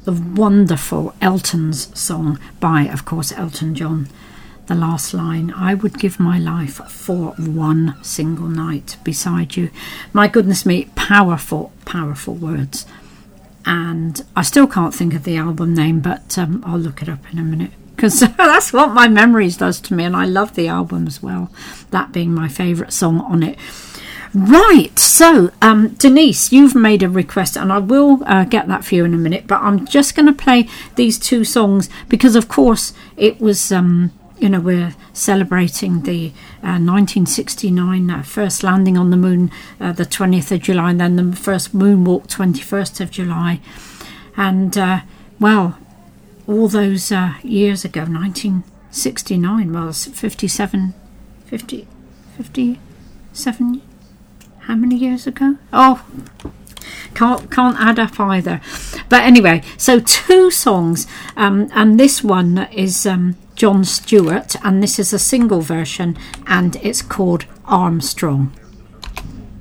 the wonderful Elton's song by, of course, Elton John. The last line, I would give my life for one single night beside you. My goodness me, powerful, powerful words. And I still can't think of the album name, but I'll look it up in a minute, because that's what my memories does to me, and I love the album as well, that being my favourite song on it. Right, so Denise, you've made a request, and I will get that for you in a minute, but I'm just going to play these two songs because, of course, it was... we're celebrating the 1969 first landing on the moon, the 20th of July, and then the first moonwalk, 21st of July. And, all those years ago, 1969, well, it's 57, how many years ago? Oh, can't add up either. But anyway, so two songs, and this one is John Stewart, and this is a single version, and it's called Armstrong.